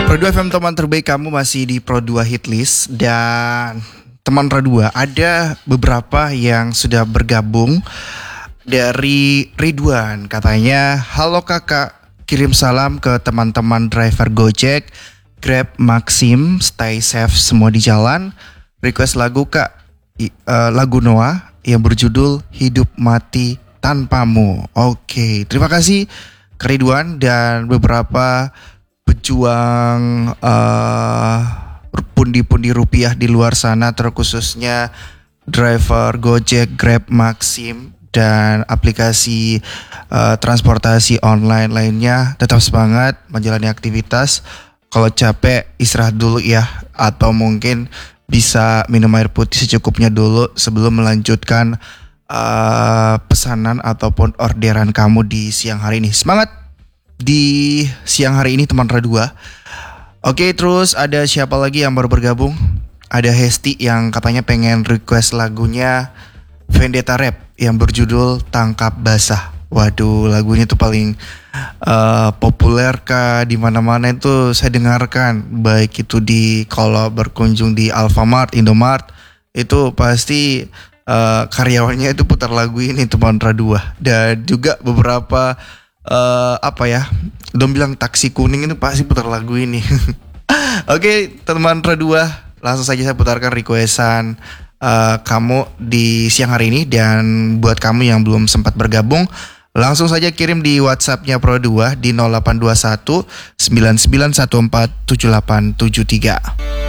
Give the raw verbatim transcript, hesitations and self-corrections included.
Pro dua F M, teman terbaik kamu masih di Pro dua Hitlist. Dan teman Pro dua, ada beberapa yang sudah bergabung. Dari Ridwan, katanya, halo kakak, kirim salam ke teman-teman driver Gojek, Grab, Maxim, stay safe semua di jalan. Request lagu kak, I, uh, lagu Noah yang berjudul Hidup Mati Tanpamu. Oke, terima kasih ke Ridwan dan beberapa pejuang uh, pundi-pundi rupiah di luar sana, terkhususnya driver Gojek, Grab, Maxim, dan aplikasi uh, transportasi online lainnya. Tetap semangat menjalani aktivitas. Kalau capek istirahat dulu ya, atau mungkin bisa minum air putih secukupnya dulu sebelum melanjutkan uh, pesanan ataupun orderan kamu di siang hari ini. Semangat di siang hari ini teman Radua. Oke, terus ada siapa lagi yang baru bergabung? Ada Hesti yang katanya pengen request lagunya Vendetta Rap yang berjudul Tangkap Basah. Waduh, lagunya tuh paling uh, populer kah di mana-mana itu saya dengarkan, baik itu di kalau berkunjung di Alfamart, Indomart, itu pasti uh, karyawannya itu putar lagu ini teman Radua. Dan juga beberapa Uh, apa ya, dong bilang taksi kuning itu pasti putar lagu ini. Oke, teman Radua, langsung saja saya putarkan requestan uh, kamu di siang hari ini. Dan buat kamu yang belum sempat bergabung, langsung saja kirim di WhatsAppnya Pro dua di nol delapan dua satu sembilan sembilan satu empat tujuh delapan tujuh tiga.